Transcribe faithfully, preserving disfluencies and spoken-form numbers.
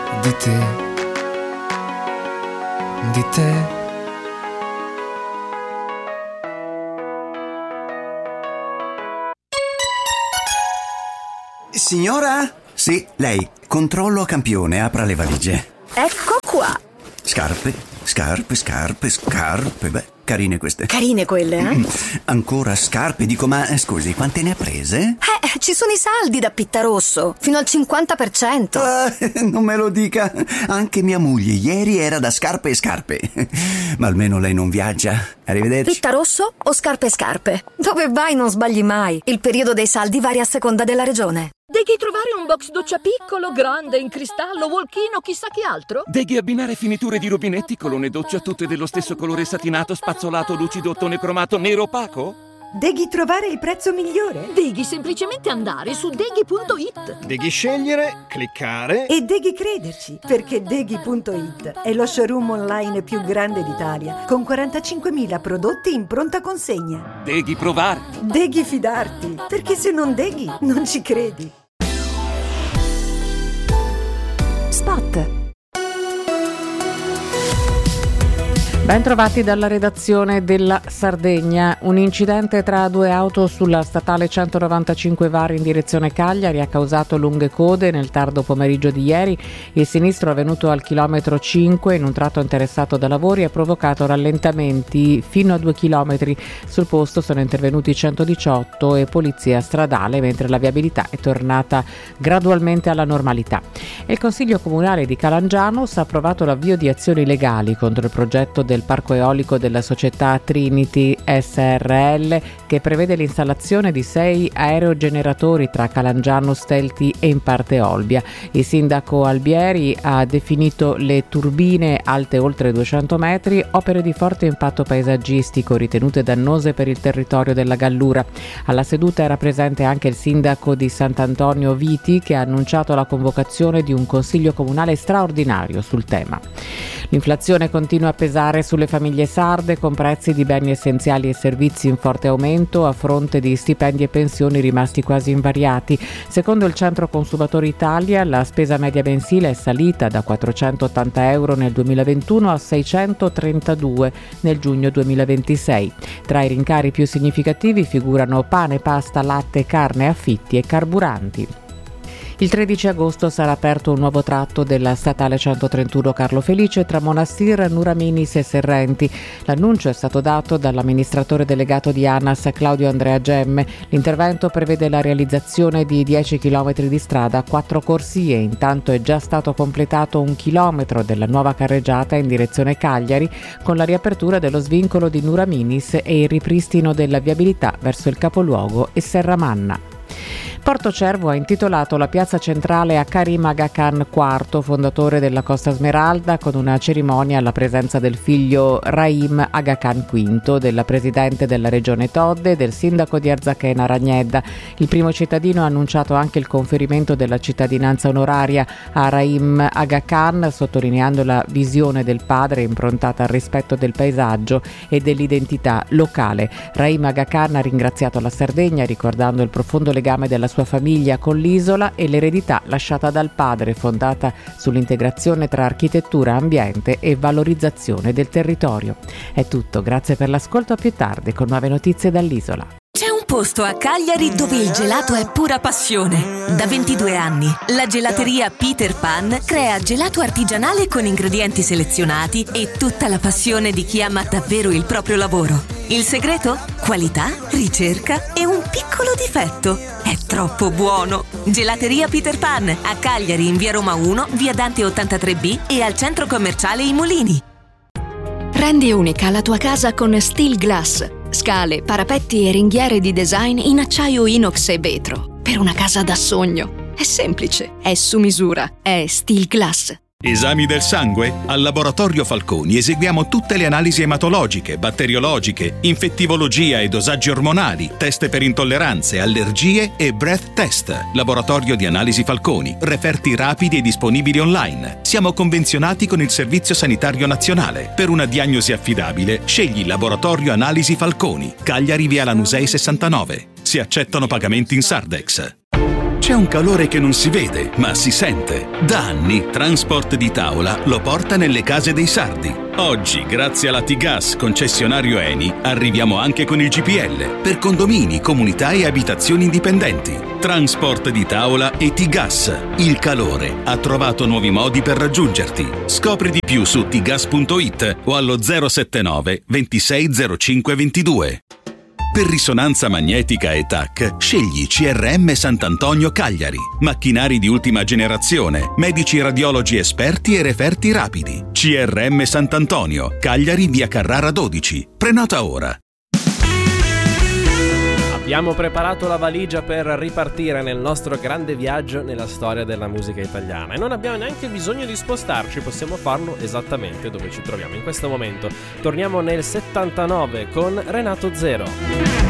di te, di te. Signora? Sì, lei. Controllo a campione, apra le valigie. Ecco qua. Scarpe, scarpe, scarpe, scarpe. Beh, carine queste. Carine quelle, eh? Mm, ancora scarpe, dico, ma eh, scusi, quante ne ha prese? Eh, ci sono i saldi da Pittarosso, fino al cinquanta per cento. Ah, non me lo dica. Anche mia moglie ieri era da scarpe e scarpe. Ma almeno lei non viaggia. Arrivederci. Pittarosso o scarpe e scarpe? Dove vai non sbagli mai. Il periodo dei saldi varia a seconda della regione. Devi trovare un box doccia piccolo, grande, in cristallo, walk-in o chissà che altro? Devi abbinare finiture di rubinetti, colonne doccia tutte dello stesso colore satinato, spazzolato, lucido, ottone cromato, nero opaco? Devi trovare il prezzo migliore? Devi semplicemente andare su deghi punto it. Devi scegliere, cliccare e devi crederci, perché deghi punto it è lo showroom online più grande d'Italia, con quarantacinquemila prodotti in pronta consegna. Devi provare. Devi fidarti, perché se non deghi non ci credi. Spot. Ben trovati dalla redazione della Sardegna. Un incidente tra due auto sulla statale centonovantacinque Var in direzione Cagliari ha causato lunghe code nel tardo pomeriggio di ieri. Il sinistro avvenuto al chilometro cinque in un tratto interessato da lavori ha provocato rallentamenti fino a due chilometri. Sul posto sono intervenuti centodiciotto e polizia stradale, mentre la viabilità è tornata gradualmente alla normalità. Il Consiglio Comunale di Calangianus ha approvato l'avvio di azioni legali contro il progetto del parco eolico della società Trinity S R L, che prevede l'installazione di sei aerogeneratori tra Calangiano, Stelti e in parte Olbia. Il sindaco Albieri ha definito le turbine alte oltre duecento metri opere di forte impatto paesaggistico ritenute dannose per il territorio della Gallura. Alla seduta era presente anche il sindaco di Sant'Antonio Viti, che ha annunciato la convocazione di un consiglio comunale straordinario sul tema. L'inflazione continua a pesare sulle famiglie sarde, con prezzi di beni essenziali e servizi in forte aumento a fronte di stipendi e pensioni rimasti quasi invariati. Secondo il Centro Consumatori Italia, la spesa media mensile è salita da quattrocentottanta euro nel duemilaventuno a seicentotrentadue nel giugno duemilaventisei. Tra i rincari più significativi figurano pane, pasta, latte, carne, affitti e carburanti. Il tredici agosto sarà aperto un nuovo tratto della statale centotrentuno Carlo Felice tra Monastir, Nuraminis e Serrenti. L'annuncio è stato dato dall'amministratore delegato di ANAS Claudio Andrea Gemme. L'intervento prevede la realizzazione di dieci chilometri di strada, quattro corsie. Intanto è già stato completato un chilometro della nuova carreggiata in direzione Cagliari, con la riapertura dello svincolo di Nuraminis e il ripristino della viabilità verso il capoluogo e Serramanna. Porto Cervo ha intitolato la piazza centrale a Karim Aga Khan quarto, fondatore della Costa Smeralda, con una cerimonia alla presenza del figlio Rahim Aga Khan quinto, della presidente della regione Todde e del sindaco di Arzachena Ragnedda. Il primo cittadino ha annunciato anche il conferimento della cittadinanza onoraria a Rahim Aga Khan, sottolineando la visione del padre improntata al rispetto del paesaggio e dell'identità locale. Rahim Aga Khan ha ringraziato la Sardegna, ricordando il profondo legame della sua famiglia con l'isola e l'eredità lasciata dal padre, fondata sull'integrazione tra architettura, ambiente e valorizzazione del territorio. È tutto, grazie per l'ascolto, a più tardi con nuove notizie dall'isola. C'è un posto a Cagliari dove il gelato è pura passione. Da ventidue anni, la gelateria Peter Pan crea gelato artigianale con ingredienti selezionati e tutta la passione di chi ama davvero il proprio lavoro. Il segreto? Qualità, ricerca e un piccolo difetto. È troppo buono! Gelateria Peter Pan, a Cagliari in via Roma uno, via Dante ottantatré B e al centro commerciale I Mulini. Rendi unica la tua casa con Steel Glass. Scale, parapetti e ringhiere di design in acciaio inox e vetro. Per una casa da sogno. È semplice, è su misura, è Steel Glass. Esami del sangue? Al Laboratorio Falconi eseguiamo tutte le analisi ematologiche, batteriologiche, infettivologia e dosaggi ormonali, test per intolleranze, allergie e breath test. Laboratorio di Analisi Falconi, referti rapidi e disponibili online. Siamo convenzionati con il Servizio Sanitario Nazionale. Per una diagnosi affidabile, scegli Laboratorio Analisi Falconi, Cagliari via Lanusei sessantanove. Si accettano pagamenti in Sardex. C'è un calore che non si vede, ma si sente. Da anni Transport di Tavola lo porta nelle case dei sardi. Oggi, grazie alla T-Gas concessionario Eni, arriviamo anche con il G P L per condomini, comunità e abitazioni indipendenti. Transport di Tavola e T-Gas. Il calore ha trovato nuovi modi per raggiungerti. Scopri di più su t gas punto it o allo zero sette nove ventisei zero cinque ventidue. Per risonanza magnetica e T A C, scegli C R M Sant'Antonio Cagliari. Macchinari di ultima generazione, medici radiologi esperti e referti rapidi. C R M Sant'Antonio, Cagliari, via Carrara dodici. Prenota ora. Abbiamo preparato la valigia per ripartire nel nostro grande viaggio nella storia della musica italiana e non abbiamo neanche bisogno di spostarci, possiamo farlo esattamente dove ci troviamo in questo momento. Torniamo nel settantanove con Renato Zero.